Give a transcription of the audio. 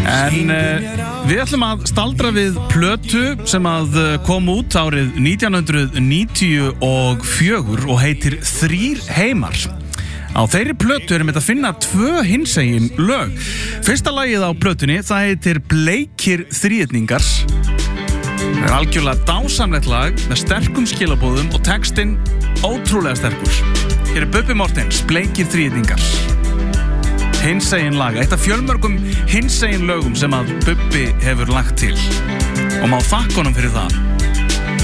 En við ætlum að staldra við plötu sem að kom út árið 1994 og heitir Þrír heimar. Á þeirri plötu erum við að finna 2 hinsegin lög. Fyrsta lagið á plötunni, það heitir Bleikir þríhyrningar. Það er algjörlega dásamlegt lag með sterkum skilabóðum og textinn ótrúlega sterkur. Hér er Bubbi Morthens, Bleikir þríhyrningar. Hinsegin laga, eitt af fjölmörgum hinsegin lögum sem að Bubbi hefur lagt til og má þakka honum fyrir það.